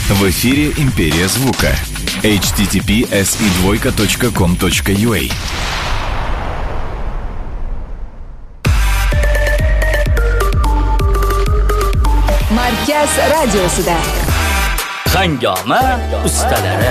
В эфире «Империя звука». https://com.ua. Markaz radiosida Hangoma ustalari.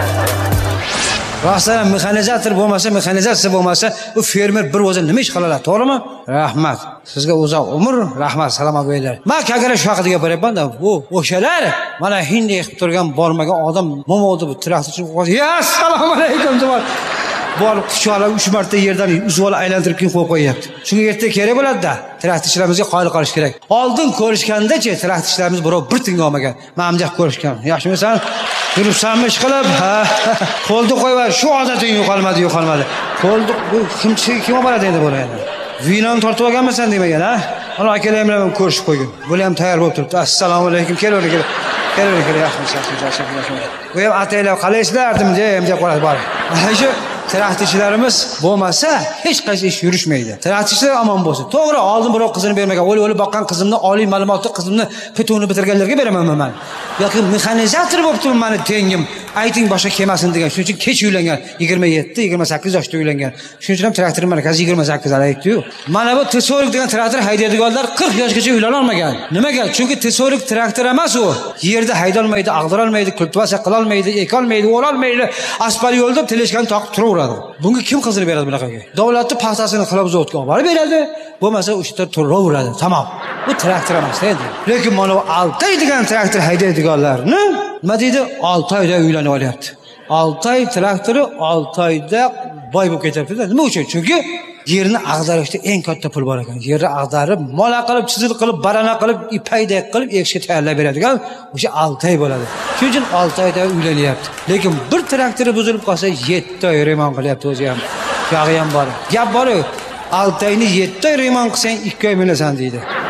Masalan, mexanizator bo'lmasa, mexanizatsiya bo'lmasa, u fermer bir o'zi nima ish qiladi, to'g'rimi? Rahmat. Sizga uzoq umr, rahmat, salomat bo'linglar. Men kagara shu haqida gapiryapman-da, bu o'shalar mana hindiy qilib turgan bormagan odam mo'modi bu traktorchi qo'ydi. Ya, assalomu alaykum deb bor quchoqlar 3 marta yerdan uzib aylantirib keyin qo'yib qo'yapti. Shunga erta kerak bo'ladi-da. Traktorchilarimizga qoyil qolish kerak. Oldin ko'rishganda-chi, traktorchilarimiz birov bir tinga olmagan. Ma'amjaq ko'rishgan. Yaxshimisan? Yuribsanmi ish qilib? Ha. Qo'lni qo'yib, shu odating yo'qolmadi. Qo'lni kim oladi endi bo'ladi. Vinoni tortib olganmisan demagan, ha? Ana akalar bilan ko'rishib qo'ygan. Bular ham tayyor bo'lib turibdi. Assalomu alaykum, kelavering. Yaxshimisiz? Bu ham ataylar qalaysizlar deb qo'yadi bor. Shu traktorchilarimiz bo'lmasa hech qaysi ish yurishmaydi. Traktorchilar omon bo'lsin. To'g'ri, oldin birov qizini bermagan, o'lib boqqan qizimni, oliy ma'lumotli qizimni PTUni bitirganlarga beraman men. Yoki mexanizator bo'lib turibman, meni tengim. Ayting boshqa kelmasin degan. Shuning uchun kech uylangan, 27-28 yoshda uylangan. Shuning uchun ham traktorim markazi 28 aytdi-yu. Mana bu tesorik degan traktor haydaydiganlar 40 yoshgacha uylana olmagan. Nimaga? Chunki tesorik traktor emas u. Yerda haydolmaydi, ag'darolmaydi, kultivatsiya qila olmaydi, ekolmaydi, o'rolmaydi. Asfalt yo'lda teleshkani taqib turaveradi. Bunga kim qizini beradi bunaqaga? Davlatning paxtasini qilib zavodga olib beradi. Bo'lmasa o'sha yerda turaveradi. Tamom. Bu traktor emas endi. Lekin mana bu Altay degan traktor haydaydiganlarni nima deydi? 6 oyda uylanib olyapti. Altay traktori 6 oyda boy bo'lib ketyapti-da. Nima uchun? Chunki yerni ag'darishda eng katta pul bor ekan. Yerni ag'darib, mola qilib, chizil qilib, barana qilib, ipaydak qilib ekishga tayyorlab beradigan o'sha 6 oy bo'ladi. Shuning uchun 6 oyda uylanyapti. Lekin bir traktori buzilib qolsa 7 oy remont qilyapti o'zi ham. Yog'i ham bor. Gap bor-ku. 6 oyni 7 oy remont qilsang 2 oy minasan deydi.